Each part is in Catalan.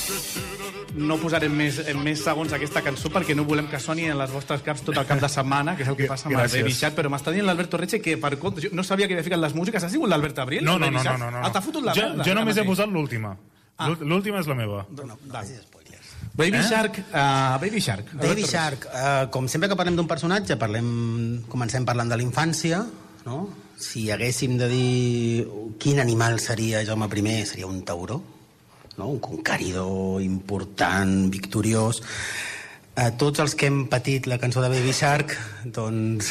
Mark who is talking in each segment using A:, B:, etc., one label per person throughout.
A: No posarem més segons aquesta cançó perquè no volem que soni en les vostres caps tot el cap de setmana, que és el que passa amb el Baby Shark, però m'està dient l'Alberto Reche que per compte... Jo no sabia que havia ficat les músiques. Ha sigut l'Albert Abril?
B: No.
A: T'ha fotut la merda.
B: Jo només he posat l'última. L'última és la meva.
A: Baby Shark.
C: Baby Shark. Com sempre que parlem d'un personatge, comencem parlant de la infància, no? Si haguéssim de dir quin animal seria Jaume I, seria un tauró, no? Un conqueridor important, victoriós. Tots els que hem patit la cançó de Baby Shark, doncs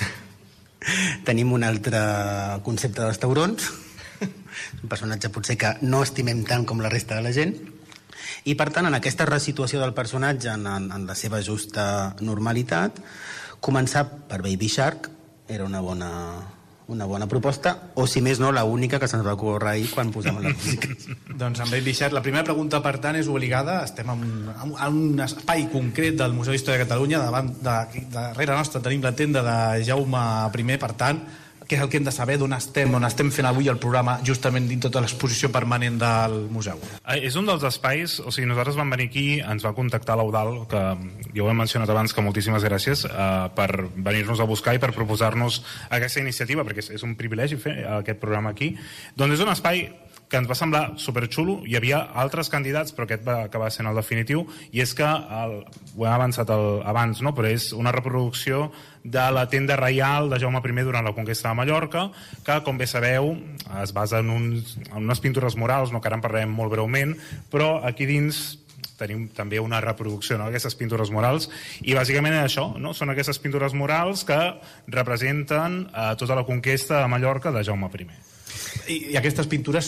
C: tenim un altre concepte dels taurons, un personatge potser que no estimem tant com la resta de la gent, i per tant en aquesta resituació del personatge en la seva justa normalitat, començar per Baby Shark era una bona proposta, o si més no, l'única que se'ns va ocórrer ahir quan posàvem les músiques.
A: Doncs amb Baby Shark, la primera pregunta, per tant, és obligada. Estem en un espai concret del Museu d'Història de Catalunya, darrere nostra tenim la tenda de Jaume I, per tant, què és el que hem de saber, on estem fent avui el programa, justament dins tota l'exposició permanent del museu?
B: És un dels espais, o sigui, nosaltres vam venir aquí, ens va contactar l'Eudal, que ja ho hem mencionat abans, que moltíssimes gràcies, per venir-nos a buscar i per proposar-nos aquesta iniciativa, perquè és un privilegi fer aquest programa aquí. Doncs és un espai que ens va semblar superxulo. Hi havia altres candidats, però aquest va acabar sent el definitiu, i és que, ho hem avançat abans, no? Però és una reproducció de la tenda reial de Jaume I durant la conquesta de Mallorca, que, com bé sabeu, es basa en unes pintures murals, no, que ara en parlarem molt breument, però aquí dins tenim també una reproducció, no?, d'aquestes pintures murals, i bàsicament això, no?, són aquestes pintures murals que representen tota la conquesta de Mallorca de Jaume I.
A: I aquestes pintures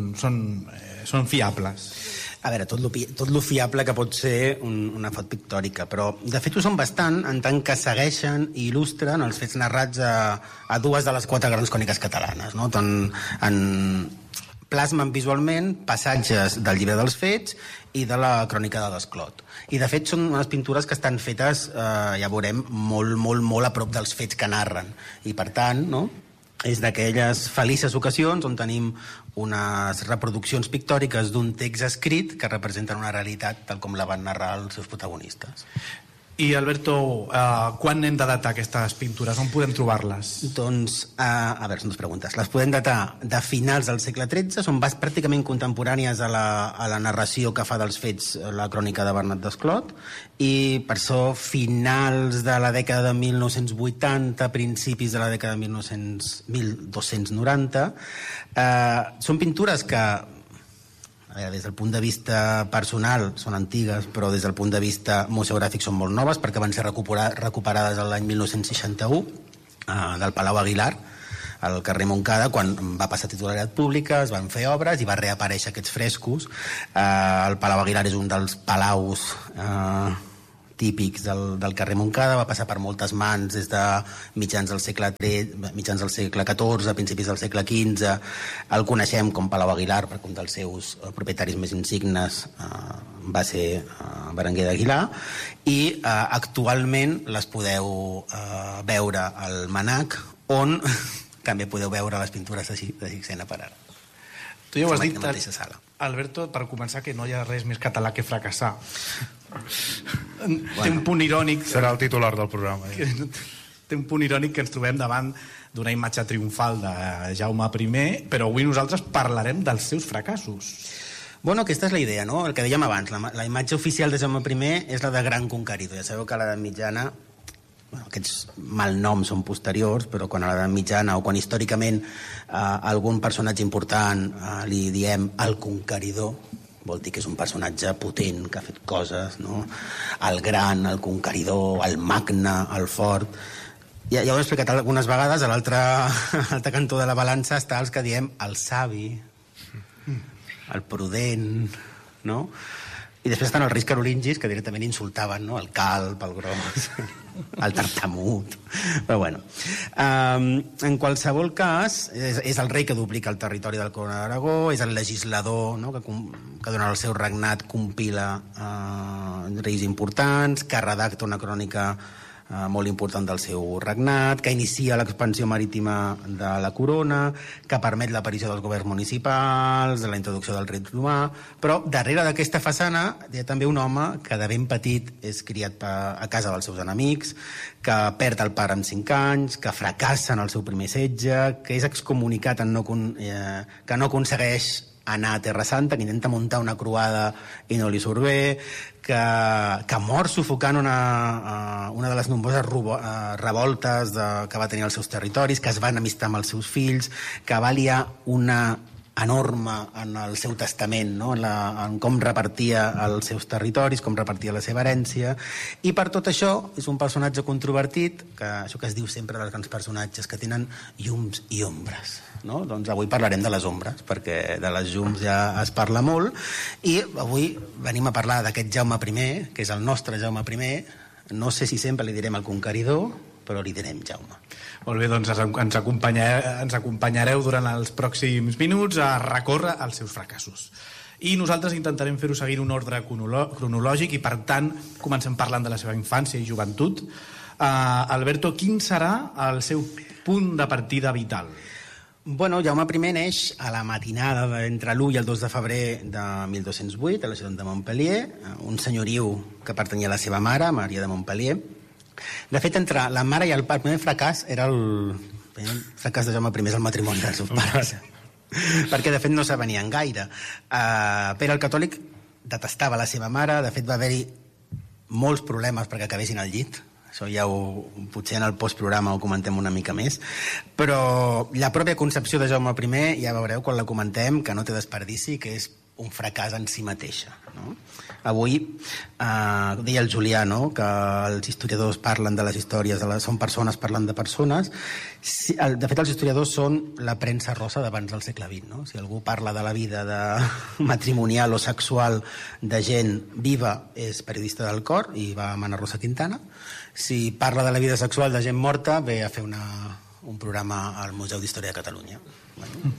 A: són fiables?
C: A veure, tot lo fiable que pot ser una foto pictòrica, però de fet ho són bastant en tant que segueixen i il·lustren els fets narrats a dues de les 4 grans cròniques catalanes, no? Plasmen visualment passatges del llibre dels fets i de la crònica de Desclot. I de fet són unes pintures que estan fetes, ja veurem, molt a prop dels fets que narren. I per tant, no?, és d'aquelles felices ocasions on tenim unes reproduccions pictòriques d'un text escrit que representen una realitat tal com la van narrar els seus protagonistes.
A: I Alberto, quan hem de datar aquestes pintures? On podem trobar-les?
C: Doncs, a veure, són dues preguntes. Les podem datar de finals del segle XIII, són pràcticament contemporànies a la narració que fa dels fets la crònica de Bernat Desclot, i per això finals de la dècada de 1980, principis de la dècada de 1290, són pintures que, des del punt de vista personal són antigues, però des del punt de vista museogràfic són molt noves, perquè van ser recuperades l'any 1961 del Palau Aguilar al carrer Montcada, quan va passar titularitat pública, es van fer obres i va reaparèixer aquests frescos. El Palau Aguilar és un dels palaus típics del carrer Montcada, va passar per moltes mans des de mitjans del segle XIV, principis del segle XV. El coneixem com Palau Aguilar perquè un dels seus propietaris més insignes va ser Berenguer d'Aguilar, i actualment les podeu veure al MNAC, on també podeu veure les pintures de Sixena per ara.
A: Tu ja ho has dit, Alberto, per començar, que no hi ha res més català que fracassar. Té un punt irònic...
B: Serà el titular del programa.
A: Té un punt irònic que ens trobem davant d'una imatge triomfal de Jaume I, però avui nosaltres parlarem dels seus fracassos.
C: Bueno, aquesta és la idea, no? El que dèiem abans, la imatge oficial de Jaume I és la de gran conqueridor. Ja sabeu que a l'edat mitjana, aquests malnoms són posteriors, però quan a l'edat mitjana o quan històricament algun personatge important li diem el conqueridor, vol dir que és un personatge potent, que ha fet coses, no? El gran, el conqueridor, el magne, el fort. Ja ho he explicat algunes vegades, a l'altre cantó de la balança està els que diem el savi, el prudent, no? I després estan els reis carolingis, que directament insultaven, no? El calb, el gros, el tartamut. Però bueno, en qualsevol cas, és el rei que duplica el territori del Corona d'Aragó, és el legislador, no?, que durant el seu regnat compila reis importants, que redacta una crònica molt important del seu regnat, que inicia l'expansió marítima de la corona, que permet l'aparició dels governs municipals, de la introducció del dret romà, però darrere d'aquesta façana hi ha també un home que de ben petit és criat a casa dels seus enemics, que perd el pare amb 5 anys, que fracassa en el seu primer setge, que és excomunicat que no aconsegueix anar a Terra Santa, que intenta muntar una croada i no li surt bé, que mor sufocant una de les nombroses revoltes que va tenir als seus territoris, que es va enemistar amb els seus fills, que va liar una enorme en el seu testament, no? en com repartia els seus territoris, com repartia la seva herència, i per tot això és un personatge controvertit, això que es diu sempre dels grans personatges, que tenen llums i ombres. No? Doncs avui parlarem de les ombres, perquè de les llums ja es parla molt, i avui venim a parlar d'aquest Jaume I, que és el nostre Jaume I. No sé si sempre li direm el conqueridor, però li direm Jaume.
A: Molt bé, doncs ens acompanyareu durant els pròxims minuts a recórrer els seus fracassos. I nosaltres intentarem fer-ho seguint un ordre cronològic i, per tant, comencem parlant de la seva infància i joventut. Alberto, quin serà el seu punt de partida vital?
C: Bueno, Jaume I neix a la matinada entre l'1 i el 2 de febrer de 1208 a la ciutat de Montpellier, un senyoriu que pertanyia a la seva mare, Maria de Montpellier. De fet, entre la mare i el pare, el primer fracàs era el fracàs de Jaume I, és el matrimoni dels seus pares. Perquè, de fet, no s'avenien gaire. Pere el Catòlic detestava la seva mare, de fet, va haver-hi molts problemes perquè acabessin al llit. Això ja potser en el postprograma ho comentem una mica més, però la pròpia concepció de Jaume I, ja veureu quan la comentem, que no té desperdici, que és un fracàs en si mateixa. No? Avui, deia el Julià, no? Que els historiadors parlen de les històries, són persones parlant de persones. De fet, els historiadors són la premsa rosa d'abans del segle XX. No? Si algú parla de la vida matrimonial o sexual de gent viva, és periodista del Cor i va a Mana Rosa Quintana. Si parla de la vida sexual de gent morta, ve a fer un programa al Museu d'Història de Catalunya. Bueno.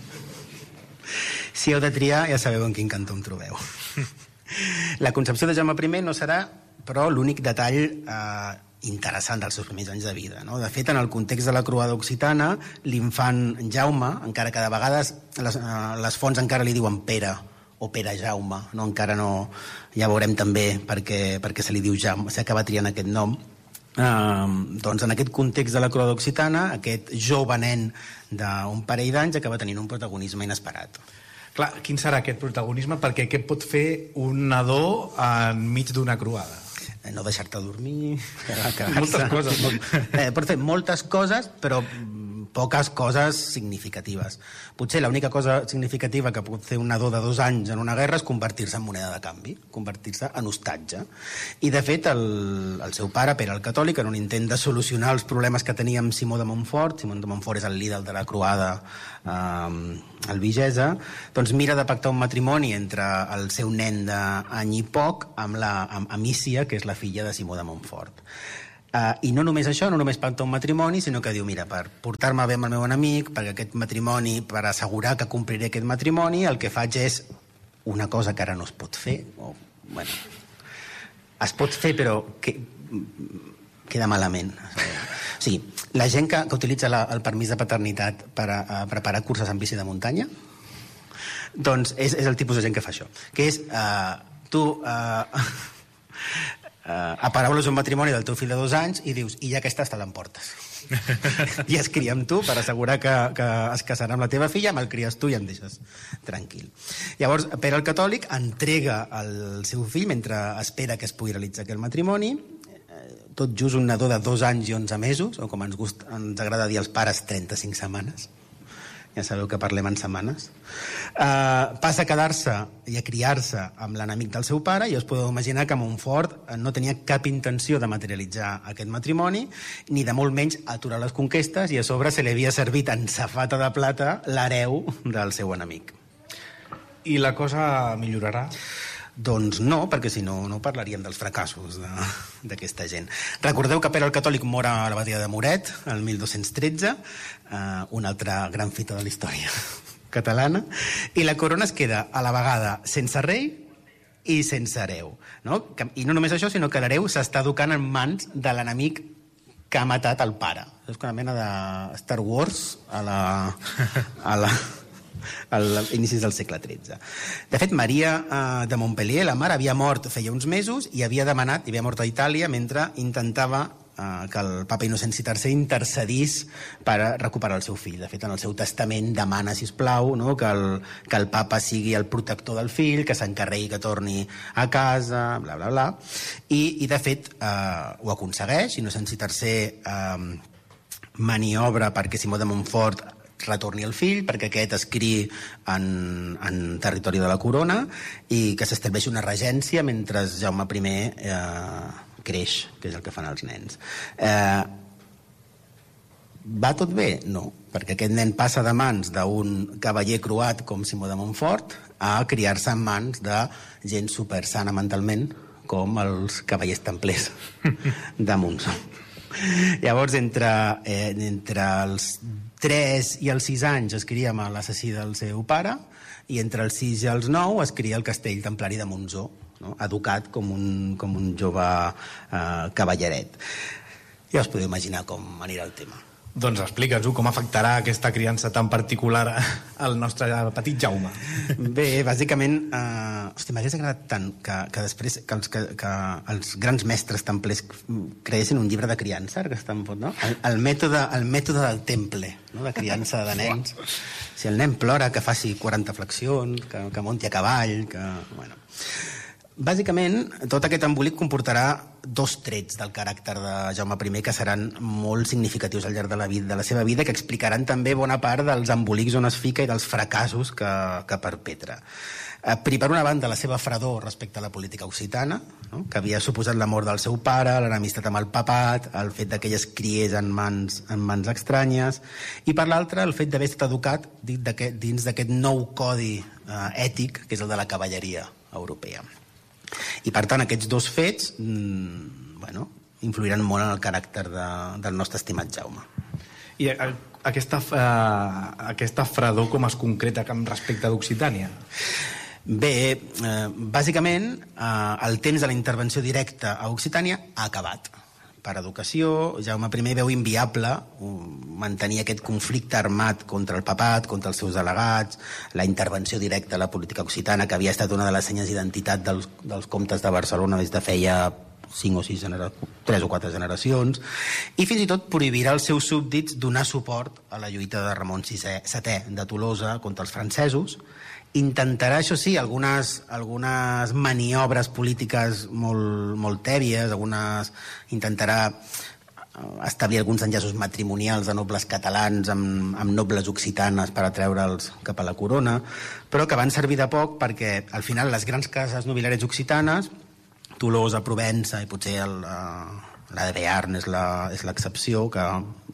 C: Si heu de triar, ja sabeu en quin cantó em trobeu. La concepció de Jaume I no serà, però, l'únic detall interessant dels seus primers anys de vida. No? De fet, en el context de la croada occitana, l'infant Jaume, encara que de vegades les fonts encara li diuen Pere o Pere Jaume, no? Encara no, ja veurem també perquè se li diu Jaume, s'acaba triant aquest nom. Doncs en aquest context de la croada occitana, aquest jove nen d'un parell d'anys acaba tenint un protagonisme inesperat.
A: Clar, quin serà aquest protagonisme? Perquè què pot fer un nadó enmig d'una croada?
C: No deixar-te dormir,
A: moltes coses.
C: Pot fer moltes coses, però poques coses significatives. Potser l'única cosa significativa que pot fer un nadó de 2 anys en una guerra és convertir-se en moneda de canvi, convertir-se en hostatge. I, de fet, el seu pare, Pere el Catòlic, en un intent de solucionar els problemes que tenia amb Simó de Montfort, Simó de Montfort és el líder de la croada albigesa, doncs mira de pactar un matrimoni entre el seu nen d'any i poc amb Amícia, que és la filla de Simó de Montfort. I no només això, no només pacta un matrimoni, sinó que diu, mira, per portar-me bé amb el meu enemic, perquè aquest matrimoni, per assegurar que compliré aquest matrimoni, el que faig és una cosa que ara no es pot fer, o, bueno, es pot fer, però queda malament. O sigui, la gent que utilitza el permís de paternitat per preparar curses en bici de muntanya, doncs és el tipus de gent que fa això, que és, aparaules un matrimoni del teu fill de 2 anys i dius, i ja que estàs te l'emportes i es cria amb tu per assegurar que es casarà amb la teva filla, me'l cries tu i em deixes tranquil. Llavors Pere el Catòlic entrega el seu fill mentre espera que es pugui realitzar aquest matrimoni, tot just un nadó de 2 anys i 11 mesos, o com ens agrada dir als pares, 35 setmanes. Ja sabeu que parlem en setmanes. Passa a quedar-se i a criar-se amb l'enemic del seu pare, i us podeu imaginar que Montfort no tenia cap intenció de materialitzar aquest matrimoni, ni de molt menys aturar les conquestes, i a sobre se li havia servit en safata de plata l'hereu del seu enemic.
A: I la cosa millorarà?
C: Doncs no, perquè si no, no parlaríem dels fracassos d'aquesta gent. Recordeu que Pere el Catòlic mor a la badia de Moret, el 1213, una altra gran fita de la història catalana, i la corona es queda a la vegada sense rei i sense hereu. No? I no només això, sinó que l'hereu s'està educant en mans de l'enemic que ha matat el pare. És una mena de Star Wars a inicis del segle XIII. De fet, Maria de Montpellier, la mare, havia mort feia uns mesos i havia mort a Itàlia mentre intentava que el papa Innocenci III intercedís per recuperar el seu fill. De fet, en el seu testament demana, sisplau, no, que el papa sigui el protector del fill, que s'encarregui que torni a casa, bla, bla, bla. I de fet, ho aconsegueix. Innocenci III maniobra perquè Simó de Montfort retorni el fill, perquè aquest es criï en territori de la corona i que s'estableixi una regència mentre Jaume I creix, que és el que fan els nens. Va tot bé? No, perquè aquest nen passa de mans d'un cavaller croat com Simó de Montfort a criar-se en mans de gent supersana mentalment com els cavallers templers de Montsó. Llavors, entre els 3 i els 6 anys es cria amb l'assassí del seu pare i entre els 6 i els 9 es cria el castell templari de Montsó, no? Educat com un jove cavalleret. Ja us podeu imaginar com anirà el tema.
A: Doncs explica'ns-ho, com afectarà aquesta criança tan particular al nostre petit Jaume.
C: Bé, bàsicament, m'hagués agradat tant que després que els grans mestres templers creessin un llibre de criança, que està en fot, no? El mètode del temple, no? De criança de nens. Si el nen plora, que faci 40 flexions, que monti a cavall, que... Bueno. Bàsicament, tot aquest embolic comportarà 2 trets del caràcter de Jaume I que seran molt significatius al llarg de la seva vida, que explicaran també bona part dels embolics on es fica i dels fracassos que perpetra. Per una banda, la seva fredor respecte a la política occitana, no? Que havia suposat la mort del seu pare, l'enemistat amb el papat, el fet que ell es criés en mans estranyes, i per l'altra, el fet d'haver estat educat dins d'aquest nou codi ètic, que és el de la cavalleria europea. I per tant aquests 2 fets influiran molt en el caràcter del nostre estimat Jaume.
A: I aquesta fredor com es concreta amb respecte d'Occitània?
C: Bé, bàsicament el temps de la intervenció directa a Occitània ha acabat. Per educació, Jaume I veu inviable mantenir aquest conflicte armat contra el papat, contra els seus delegats, la intervenció directa a la política occitana, que havia estat una de les senyes d'identitat dels comtes de Barcelona des de feia 3 o 4 generacions, i fins i tot prohibirà als seus súbdits donar suport a la lluita de Ramon VII de Tolosa contra els francesos. Intentarà, això sí, algunes maniobres polítiques molt tèbies, intentarà establir alguns enllaços matrimonials de nobles catalans amb nobles occitanes per atreure'ls cap a la corona, però que van servir de poc perquè al final les grans cases nobiliàries occitanes, Tolosa, Provença i potser la de Bearn és l'excepció, que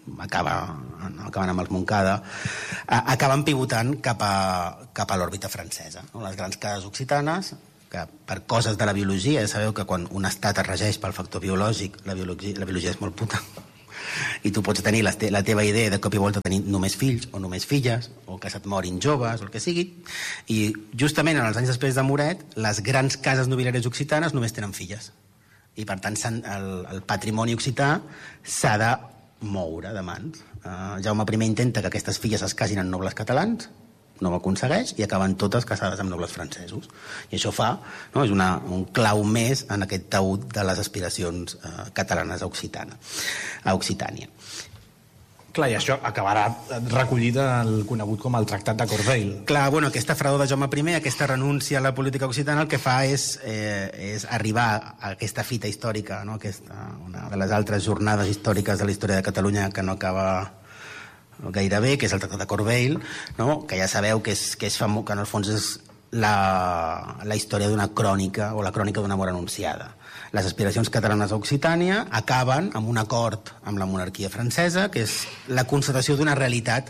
C: acaben amb els Montcada, acaben pivotant cap a l'òrbita francesa. Les grans cases occitanes, que per coses de la biologia, ja sabeu que quan un estat es regeix pel factor biològic, la biologia és molt puta, i tu pots tenir la teva idea de cop i volta tenir només fills o només filles, o que se't morin joves, o el que sigui, i justament en els anys després de Moret, les grans cases nobiliàries occitanes només tenen filles. I per tant el patrimoni occità s'ha de moure de mans. Jaume I intenta que aquestes filles es casin amb nobles catalans, no ho aconsegueix, i acaben totes casades amb nobles francesos. I això fa, no, és un clau més en aquest taüt de les aspiracions catalanes a Occitània.
A: Clar, i això acabarà recollit en el conegut com el Tractat de Corbeil.
C: Clar, aquesta fredor de Jaume I, aquesta renúncia a la política occitana, el que fa és arribar a aquesta fita històrica, no? Una de les altres jornades històriques de la història de Catalunya que no acaba gaire bé, que és el Tractat de Corbeil, no? Que ja sabeu que en el fons és la història d'una crònica o la crònica d'una mort anunciada. Les aspiracions catalanes a Occitània acaben amb un acord amb la monarquia francesa, que és la constatació d'una realitat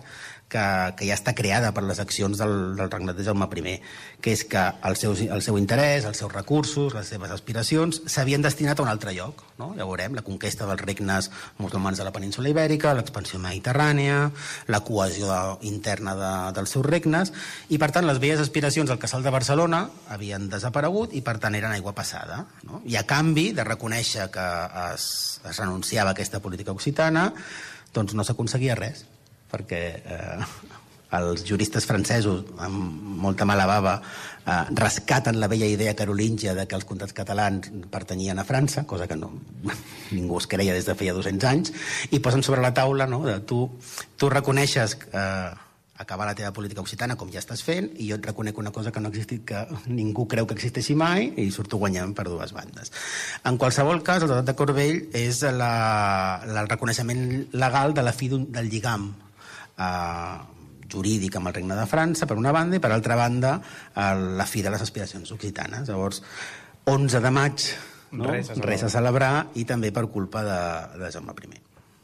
C: que ja està creada per les accions del regnat de Jaume I, que és que el seu interès, els seus recursos, les seves aspiracions s'havien destinat a un altre lloc, no? Ja veurem, la conquesta dels regnes musulmans de la península ibèrica, l'expansió mediterrània, la cohesió interna dels seus regnes, i per tant les velles aspiracions al casal de Barcelona havien desaparegut i per tant eren aigua passada, no? I a canvi de reconèixer que es renunciava a aquesta política occitana, doncs no s'aconseguia res, perquè els juristes francesos, amb molta mala bava, rescaten la vella idea carolíngia de que els comtats catalans pertanyien a França, cosa que ningú es creia des de feia 200 anys, i posen sobre la taula, no, de tu reconeixes acabar la teva política occitana com ja estàs fent, i jo et reconec una cosa que no ha existit, que ningú creu que existeixi mai, i surto guanyant per dues bandes. En qualsevol cas, el Tractat de Corvell és el reconeixement legal de la fi del lligam jurídic amb el Regne de França, per una banda, i per altra banda, la fi de les aspiracions occitanes. Llavors, 11 de maig, no? Res a celebrar, i també per culpa de Jaume I.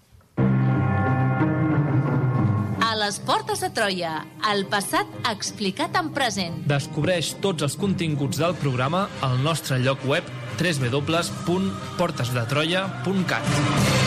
D: A les portes de Troia, el passat explicat en present.
E: Descobreix tots els continguts del programa al nostre lloc web www.portesdetroia.cat.